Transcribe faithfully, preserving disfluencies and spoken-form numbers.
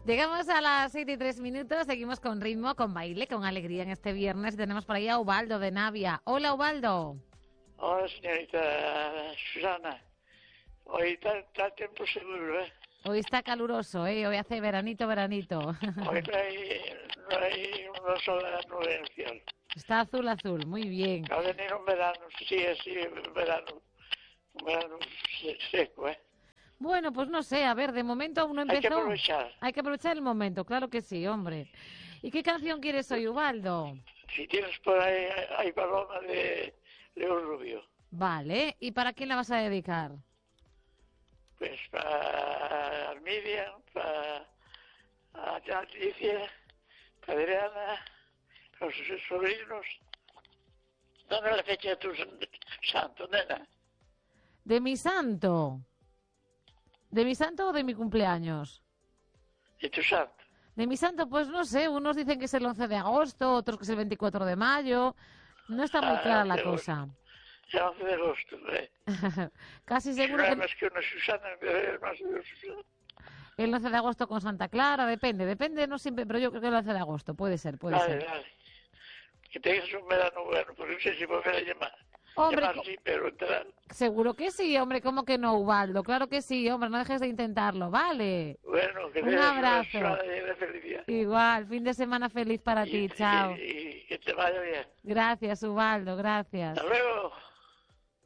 Llegamos a las siete y tres minutos, seguimos con ritmo, con baile, con alegría en este viernes. Tenemos por ahí a Ubaldo de Navia. Hola, Ubaldo. Hola, señorita Susana. Hoy está, está el tiempo seguro, ¿eh? Hoy está caluroso, ¿eh? Hoy hace veranito, veranito. Hoy no hay, no hay una sola nube en el cielo. Está azul, azul, muy bien. Va a venir un verano, sí, así, un verano, un verano seco, ¿eh? Bueno, pues no sé, a ver, de momento aún no empezó. Hay que aprovechar. Hay que aprovechar el momento, claro que sí, hombre. ¿Y qué canción quieres hoy, Ubaldo? Si tienes por ahí, hay paloma de León Rubio. Vale, ¿y para quién la vas a dedicar? Pues para Armidia, para Alicia, para Adriana, para sus sobrinos. ¿Dónde es la fecha de tu santo, nena? ¿De mi santo? ¿De mi santo o de mi cumpleaños? ¿De tu santo? De mi santo, pues no sé, unos dicen que es el once de agosto, otros que es el veinticuatro de mayo. No está muy Ah, clara la de cosa. El once de agosto, ¿eh? Casi Si seguro no hay que más que una Susana, es más de una Susana. el once de agosto con Santa Clara, depende, depende, no siempre, pero yo creo que el once de agosto, puede ser, puede Vale, ser. vale. Que tengas un verano bueno, porque no sé si volver a llamar. Hombre, Llamar co- sí, pero entrar. seguro que sí, hombre, ¿cómo que no, Ubaldo? Claro que sí, hombre, no dejes de intentarlo, ¿vale? Bueno, que Un tengas una abrazo. Susana llena de felicidad. Igual, fin de semana feliz para Y, ti, y- chao. y que te vaya bien. Gracias, Ubaldo, gracias. Hasta luego.